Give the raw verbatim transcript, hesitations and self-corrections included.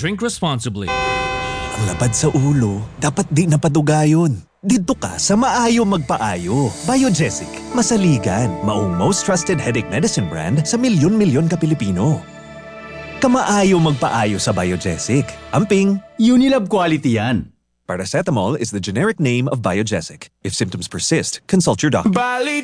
Drink responsibly. Ang labad sa ulo, dapat di napadugayon. Dito ka sa Maayo Magpaayo. Biogesic, masaligan, maong most trusted headache medicine brand sa milyon-milyon ka Pilipino. Kamaayo magpaayo sa Biogesic. Amping, Unilab quality yan. Paracetamol is the generic name of Biogesic. If symptoms persist, consult your doctor.